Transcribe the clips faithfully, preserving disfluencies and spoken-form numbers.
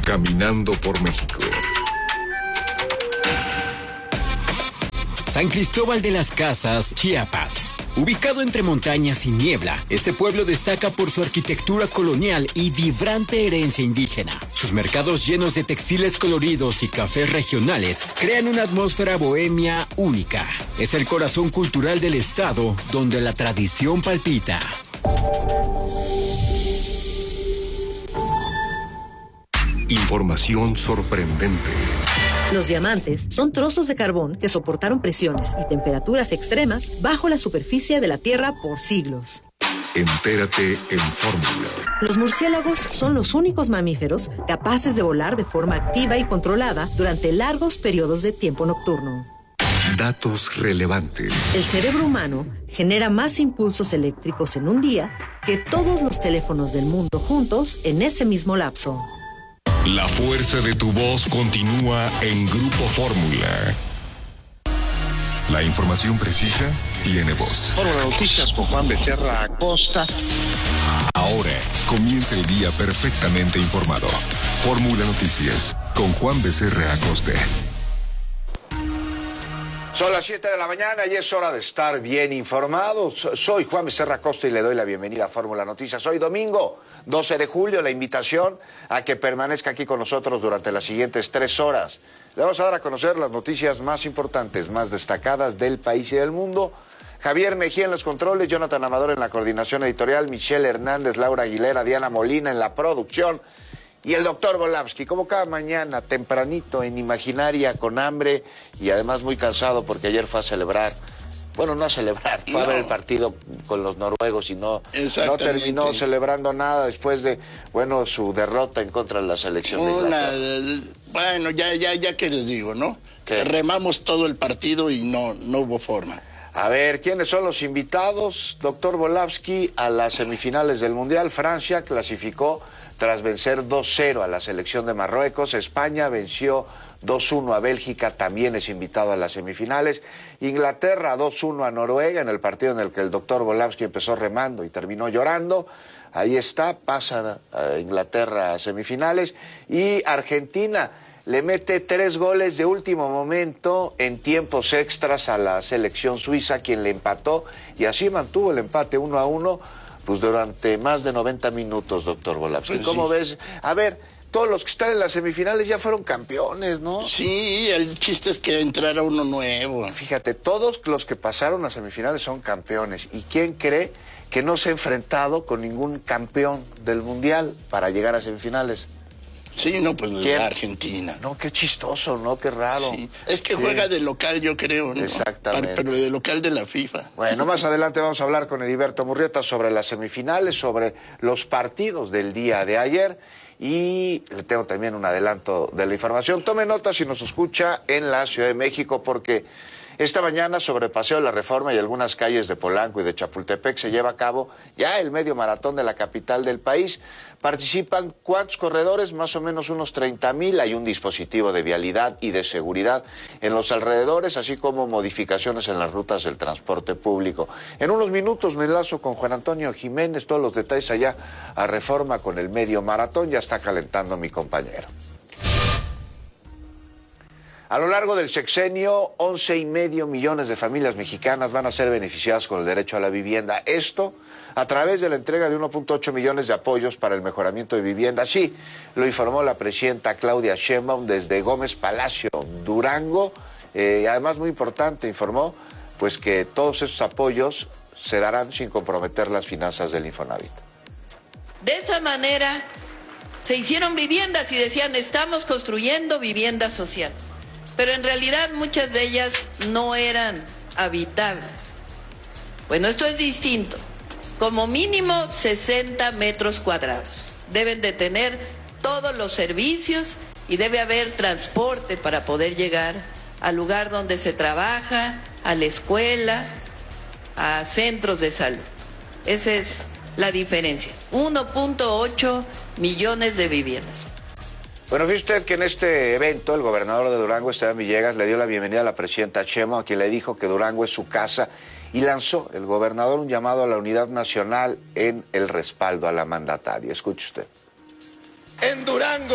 Caminando por México. San Cristóbal de las Casas, Chiapas. Ubicado entre montañas y niebla, este pueblo destaca por su arquitectura colonial y vibrante herencia indígena. Sus mercados llenos de textiles coloridos y cafés regionales crean una atmósfera bohemia única. Es el corazón cultural del estado, donde la tradición palpita. Información sorprendente. Los diamantes son trozos de carbón que soportaron presiones y temperaturas extremas bajo la superficie de la Tierra por siglos. Entérate en Fórmula. Los murciélagos son los únicos mamíferos capaces de volar de forma activa y controlada durante largos periodos de tiempo nocturno. Datos relevantes. El cerebro humano genera más impulsos eléctricos en un día que todos los teléfonos del mundo juntos en ese mismo lapso. La fuerza de tu voz continúa en Grupo Fórmula. La información precisa tiene voz. Fórmula Noticias con Juan Becerra Acosta. Ahora comienza el día perfectamente informado. Fórmula Noticias con Juan Becerra Acosta. Son las siete de la mañana y es hora de estar bien informados. Soy Juan Becerra Acosta y le doy la bienvenida a Fórmula Noticias. Hoy domingo, doce de julio, la invitación a que permanezca aquí con nosotros durante las siguientes tres horas. Le vamos a dar a conocer las noticias más importantes, más destacadas del país y del mundo. Javier Mejía en los controles, Jonathan Amador en la coordinación editorial, Michelle Hernández, Laura Aguilera, Diana Molina en la producción. Y el doctor Volavsky, como cada mañana, tempranito, en Imaginaria, con hambre y además muy cansado porque ayer fue a celebrar, bueno, no a celebrar, fue no. a ver el partido con los noruegos y no, no terminó celebrando nada después de, bueno, su derrota en contra de la selección de Una, Inglaterra. Bueno, ya, ya, ya que les digo, ¿no? ¿Qué? Remamos todo el partido y no, no hubo forma. A ver, ¿quiénes son los invitados? Doctor Volavsky, a las semifinales del Mundial. Francia clasificó tras vencer dos cero a la selección de Marruecos. España venció dos uno a Bélgica, también es invitado a las semifinales. Inglaterra dos uno a Noruega, en el partido en el que el doctor Volavsky empezó remando y terminó llorando. Ahí está, pasa a Inglaterra a semifinales. Y Argentina le mete tres goles de último momento en tiempos extras a la selección suiza, quien le empató, y así mantuvo el empate uno a uno. Pues durante más de noventa minutos, doctor Volavsky. Pues ¿Cómo sí. ves? A ver, todos los que están en las semifinales ya fueron campeones, ¿no? Sí, el chiste es que entrara uno nuevo. Fíjate, todos los que pasaron a semifinales son campeones. ¿Y quién cree que no se ha enfrentado con ningún campeón del Mundial para llegar a semifinales? Sí, no, pues ¿Quién? la Argentina. No, qué chistoso, ¿no? Qué raro. Sí. Es que Sí. juega de local, yo creo, ¿no? Exactamente. Pero de local de la FIFA. Bueno, más adelante vamos a hablar con Heriberto Murrieta sobre las semifinales, sobre los partidos del día de ayer, y le tengo también un adelanto de la información. Tome nota si nos escucha en la Ciudad de México, porque esta mañana sobre Paseo de la Reforma y algunas calles de Polanco y de Chapultepec se lleva a cabo ya el medio maratón de la capital del país. Participan ¿cuántos corredores? Más o menos unos treinta mil. Hay un dispositivo de vialidad y de seguridad en los alrededores, así como modificaciones en las rutas del transporte público. En unos minutos me enlazo con Juan Antonio Jiménez, todos los detalles allá a Reforma con el medio maratón. Ya está calentando mi compañero. A lo largo del sexenio, once y medio millones de familias mexicanas van a ser beneficiadas con el derecho a la vivienda. Esto a través de la entrega de uno punto ocho millones de apoyos para el mejoramiento de vivienda. Así lo informó la presidenta Claudia Sheinbaum desde Gómez Palacio, Durango. Eh, además, muy importante, informó pues que todos esos apoyos se darán sin comprometer las finanzas del Infonavit. De esa manera se hicieron viviendas y decían, estamos construyendo vivienda social. Pero en realidad muchas de ellas no eran habitables. Bueno, esto es distinto. Como mínimo sesenta metros cuadrados. Deben de tener todos los servicios y debe haber transporte para poder llegar al lugar donde se trabaja, a la escuela, a centros de salud. Esa es la diferencia. uno punto ocho millones de viviendas. Bueno, fíjese usted que en este evento el gobernador de Durango, Esteban Villegas, le dio la bienvenida a la presidenta Sheinbaum, a quien le dijo que Durango es su casa, y lanzó el gobernador un llamado a la unidad nacional en el respaldo a la mandataria. Escuche usted. En Durango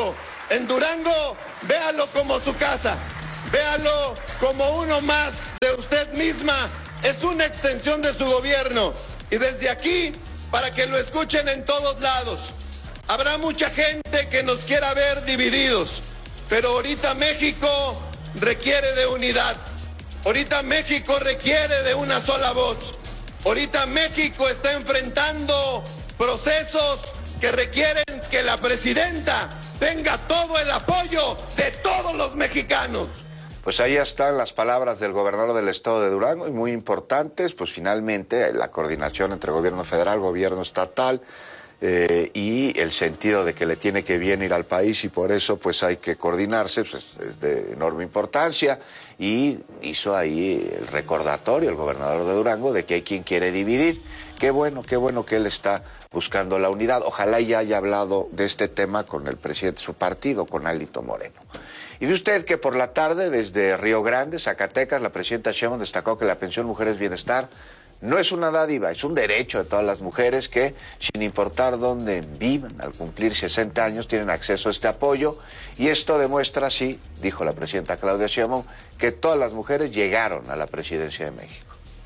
en Durango, véalo como su casa, véalo como uno más de usted misma, es una extensión de su gobierno. Y desde aquí, para que lo escuchen en todos lados, habrá mucha gente que nos quiera ver divididos, pero ahorita México requiere de unidad. Ahorita México requiere de una sola voz. Ahorita México está enfrentando procesos que requieren que la presidenta tenga todo el apoyo de todos los mexicanos. Pues ahí están las palabras del gobernador del estado de Durango, y muy importantes, pues finalmente la coordinación entre gobierno federal, gobierno estatal, eh, y el sentido de que le tiene que bien ir al país, y por eso pues hay que coordinarse, pues es de enorme importancia, y hizo ahí el recordatorio el gobernador de Durango de que hay quien quiere dividir. Qué bueno, qué bueno que él está buscando la unidad. Ojalá ya haya hablado de este tema con el presidente de su partido, con Alito Moreno. Y ve usted que por la tarde, desde Río Grande, Zacatecas, la presidenta Sheinbaum destacó que la pensión Mujeres Bienestar no es una dádiva, es un derecho de todas las mujeres que, sin importar dónde vivan, al cumplir sesenta años, tienen acceso a este apoyo. Y esto demuestra, sí, dijo la presidenta Claudia Sheinbaum, que todas las mujeres llegaron a la presidencia de México.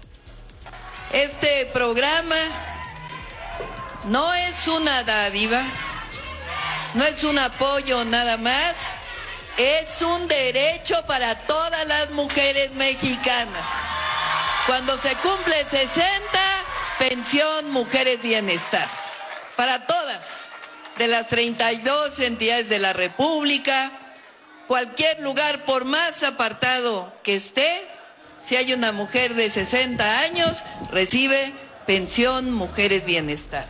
Este programa no es una dádiva, no es un apoyo nada más, es un derecho para todas las mujeres mexicanas. Cuando se cumple sesenta, pensión Mujeres Bienestar. Para todas, de las treinta y dos entidades de la República, cualquier lugar, por más apartado que esté, si hay una mujer de sesenta años, recibe pensión Mujeres Bienestar.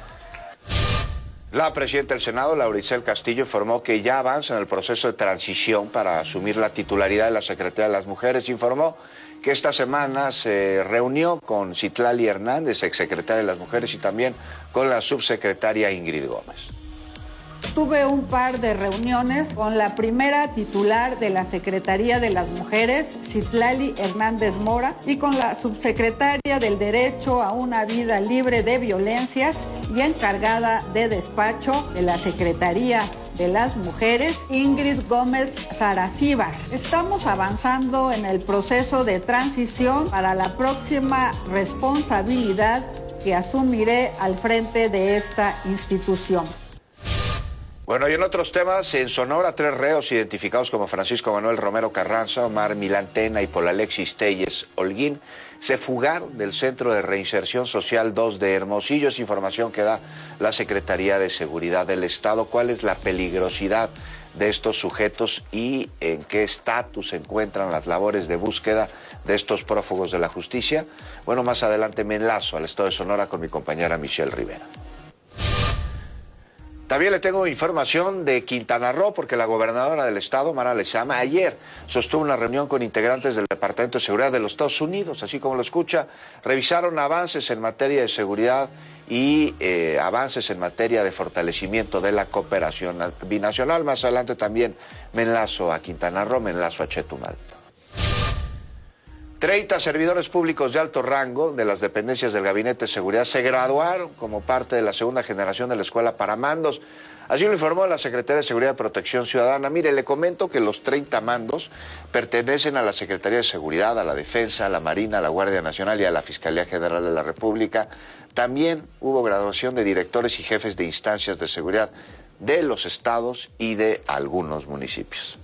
La presidenta del Senado, Laura Itzel Castillo, informó que ya avanza en el proceso de transición para asumir la titularidad de la Secretaría de las Mujeres. Informó que esta semana se reunió con Citlali Hernández, exsecretaria de las Mujeres, y también con la subsecretaria Ingrid Gómez. Tuve un par de reuniones con la primera titular de la Secretaría de las Mujeres, Citlali Hernández Mora, y con la subsecretaria del Derecho a una Vida Libre de Violencias y encargada de despacho de la Secretaría de las Mujeres, Ingrid Gómez Saracíbar. Estamos avanzando en el proceso de transición para la próxima responsabilidad que asumiré al frente de esta institución. Bueno, y en otros temas, en Sonora, tres reos identificados como Francisco Manuel Romero Carranza, Omar Milán Tena y Paul Alexis Telles Holguín se fugaron del Centro de Reinserción Social dos de Hermosillo. Es información que da la Secretaría de Seguridad del Estado. ¿Cuál es la peligrosidad de estos sujetos y en qué estatus se encuentran las labores de búsqueda de estos prófugos de la justicia? Bueno, más adelante me enlazo al estado de Sonora con mi compañera Michelle Rivera. También le tengo información de Quintana Roo, porque la gobernadora del estado, Mara Lezama, ayer sostuvo una reunión con integrantes del Departamento de Seguridad de los Estados Unidos, así como lo escucha. Revisaron avances en materia de seguridad y eh, avances en materia de fortalecimiento de la cooperación binacional. Más adelante también me enlazo a Quintana Roo, me enlazo a Chetumal. treinta servidores públicos de alto rango de las dependencias del Gabinete de Seguridad se graduaron como parte de la segunda generación de la Escuela para Mandos. Así lo informó la Secretaría de Seguridad y Protección Ciudadana. Mire, le comento que los treinta mandos pertenecen a la Secretaría de Seguridad, a la Defensa, a la Marina, a la Guardia Nacional y a la Fiscalía General de la República. También hubo graduación de directores y jefes de instancias de seguridad de los estados y de algunos municipios.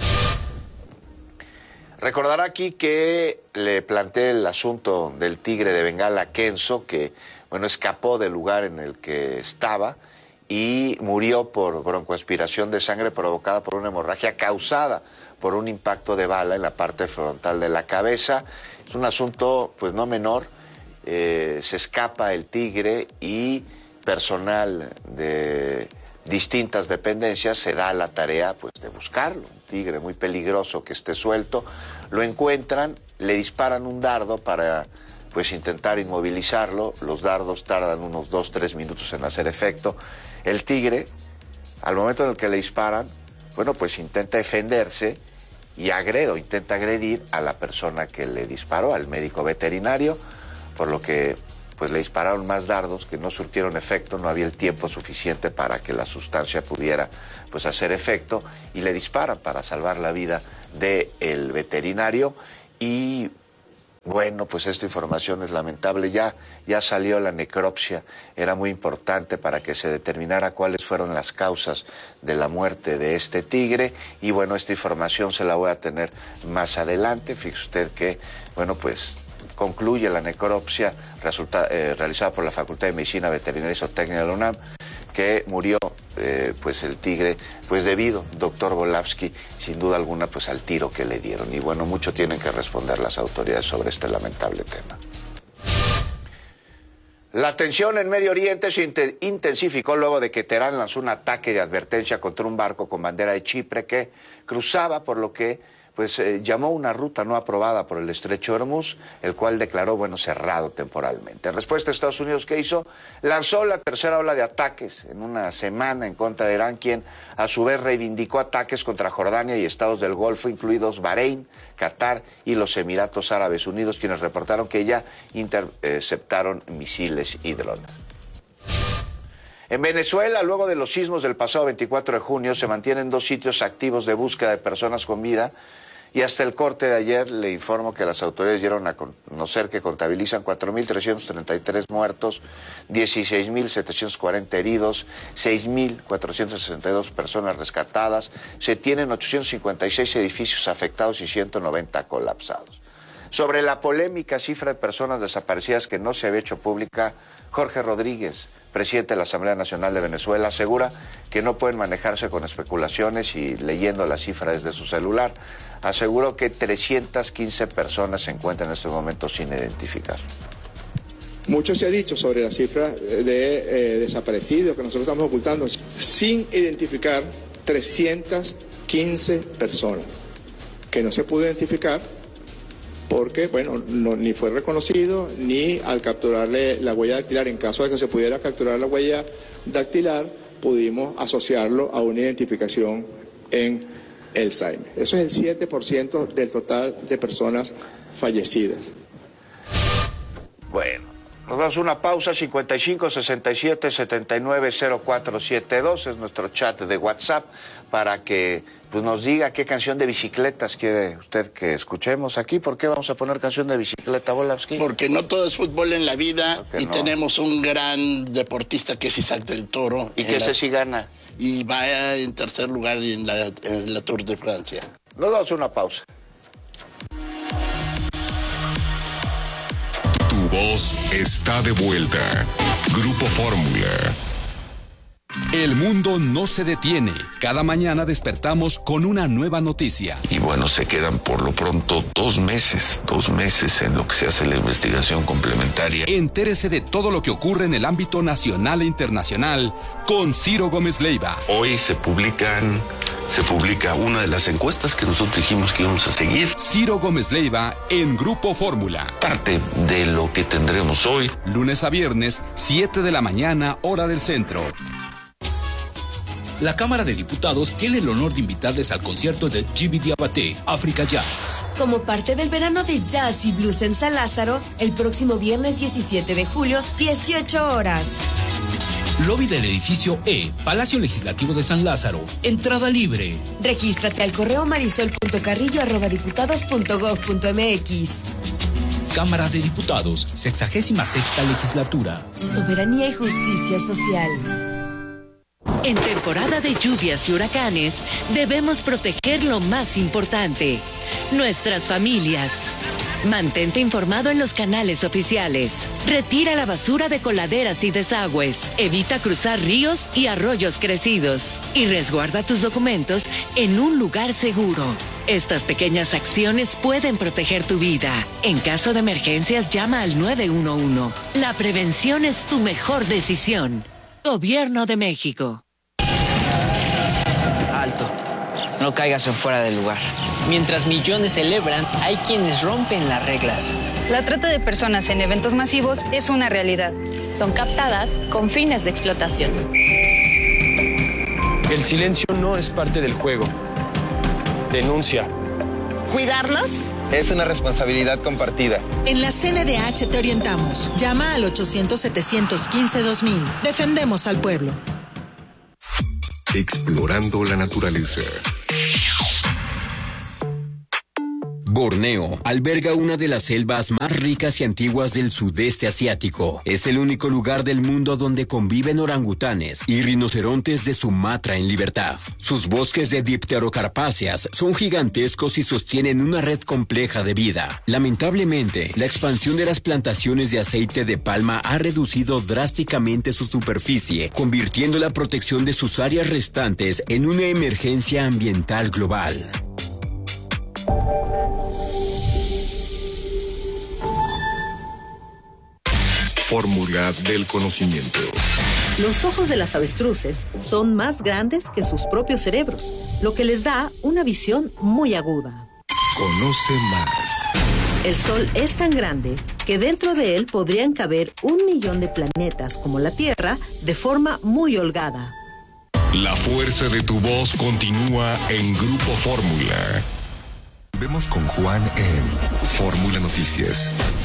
Recordará aquí que le planteé el asunto del tigre de Bengala, Kenzo, que bueno, escapó del lugar en el que estaba y murió por broncoaspiración de sangre provocada por una hemorragia causada por un impacto de bala en la parte frontal de la cabeza. Es un asunto pues no menor, eh, se escapa el tigre y personal de distintas dependencias se da la tarea pues de buscarlo, un tigre muy peligroso que esté suelto. Lo encuentran, le disparan un dardo para pues intentar inmovilizarlo. Los dardos tardan unos dos, tres minutos en hacer efecto. El tigre, al momento en el que le disparan, bueno, pues intenta defenderse y agrede, intenta agredir a la persona que le disparó, al médico veterinario, por lo que pues le dispararon más dardos que no surtieron efecto, no había el tiempo suficiente para que la sustancia pudiera pues hacer efecto, y le disparan para salvar la vida del veterinario. Y bueno, pues esta información es lamentable. Ya, ya salió la necropsia, era muy importante para que se determinara cuáles fueron las causas de la muerte de este tigre, y bueno, esta información se la voy a tener más adelante. Fíjese usted que, bueno, pues concluye la necropsia resulta, eh, realizada por la Facultad de Medicina Veterinaria y Zootecnia de la UNAM, que murió eh, pues el tigre, pues debido, doctor Volavsky, sin duda alguna, pues al tiro que le dieron. Y bueno, mucho tienen que responder las autoridades sobre este lamentable tema. La tensión en Medio Oriente se intensificó luego de que Teherán lanzó un ataque de advertencia contra un barco con bandera de Chipre que cruzaba por lo que pues eh, llamó una ruta no aprobada por el estrecho de Hormuz, el cual declaró, bueno, cerrado temporalmente. En respuesta a Estados Unidos, ¿qué hizo? Lanzó la tercera ola de ataques en una semana en contra de Irán, quien a su vez reivindicó ataques contra Jordania y estados del Golfo, incluidos Bahrein, Qatar y los Emiratos Árabes Unidos, quienes reportaron que ya interceptaron misiles y drones. En Venezuela, luego de los sismos del pasado veinticuatro de junio, se mantienen dos sitios activos de búsqueda de personas con vida, y hasta el corte de ayer le informo que las autoridades dieron a conocer que contabilizan cuatro mil trescientos treinta y tres muertos, dieciséis mil setecientos cuarenta heridos, seis mil cuatrocientas sesenta y dos personas rescatadas, se tienen ochocientos cincuenta y seis edificios afectados y ciento noventa colapsados. Sobre la polémica cifra de personas desaparecidas que no se había hecho pública, Jorge Rodríguez, presidente de la Asamblea Nacional de Venezuela, asegura que no pueden manejarse con especulaciones, y leyendo la cifra desde su celular, aseguró que trescientas quince personas se encuentran en este momento sin identificar. Mucho se ha dicho sobre la cifra de eh, desaparecidos que nosotros estamos ocultando, sin identificar trescientas quince personas que no se pudo identificar porque, bueno, no, ni fue reconocido, ni al capturarle la huella dactilar, en caso de que se pudiera capturar la huella dactilar, pudimos asociarlo a una identificación en el S A I M E. Eso es el siete por ciento del total de personas fallecidas. Bueno, nos vamos a una pausa. Cincuenta y cinco, sesenta y siete, setenta y nueve, cero cuatro siete dos es nuestro chat de WhatsApp para que pues, nos diga qué canción de bicicletas quiere usted que escuchemos aquí. ¿Por qué vamos a poner canción de bicicleta, Volavsky? Porque no todo es fútbol en la vida, y no? Tenemos un gran deportista que es Isaac del Toro. ¿Y que ese sí gana? Y va en tercer lugar en la, en la Tour de Francia. Nos vamos a una pausa. Tu voz está de vuelta. Grupo Fórmula. El mundo no se detiene. Cada mañana despertamos con una nueva noticia. Y bueno, se quedan por lo pronto dos meses, dos meses en lo que se hace la investigación complementaria. Entérese de todo lo que ocurre en el ámbito nacional e internacional con Ciro Gómez Leiva. Hoy se publican, se publica una de las encuestas que nosotros dijimos que íbamos a seguir. Ciro Gómez Leiva en Grupo Fórmula. Parte de lo que tendremos hoy. Lunes a viernes, siete de la mañana, hora del centro. La Cámara de Diputados tiene el honor de invitarles al concierto de Djiby Diabaté, África Jazz. Como parte del verano de jazz y blues en San Lázaro, el próximo viernes diecisiete de julio, dieciocho horas. Lobby del edificio E, Palacio Legislativo de San Lázaro. Entrada libre. Regístrate al correo marisol punto carrillo arroba diputados punto gob punto mx. Cámara de Diputados, sexagésima sexta legislatura. Soberanía y justicia social. En temporada de lluvias y huracanes, debemos proteger lo más importante, nuestras familias. Mantente informado en los canales oficiales. Retira la basura de coladeras y desagües. Evita cruzar ríos y arroyos crecidos. Y resguarda tus documentos en un lugar seguro. Estas pequeñas acciones pueden proteger tu vida. En caso de emergencias, llama al nueve uno uno. La prevención es tu mejor decisión. Gobierno de México. Alto. No caigas en fuera del lugar. Mientras millones celebran, hay quienes rompen las reglas. La trata de personas en eventos masivos es una realidad. Son captadas con fines de explotación. El silencio no es parte del juego. Denuncia. Cuidarnos Es una responsabilidad compartida. En la C N D H te orientamos. Llama al ochocientos, setecientos quince, dos mil. Defendemos al pueblo. Explorando la naturaleza. Borneo alberga una de las selvas más ricas y antiguas del sudeste asiático. Es el único lugar del mundo donde conviven orangutanes y rinocerontes de Sumatra en libertad. Sus bosques de dipterocarpáceas son gigantescos y sostienen una red compleja de vida. Lamentablemente, la expansión de las plantaciones de aceite de palma ha reducido drásticamente su superficie, convirtiendo la protección de sus áreas restantes en una emergencia ambiental global. Fórmula del conocimiento. Los ojos de las avestruces son más grandes que sus propios cerebros, lo que les da una visión muy aguda. Conoce más. El Sol es tan grande que dentro de él podrían caber un millón de planetas como la Tierra de forma muy holgada. La fuerza de tu voz continúa en Grupo Fórmula. Vemos con Juan en Fórmula Noticias.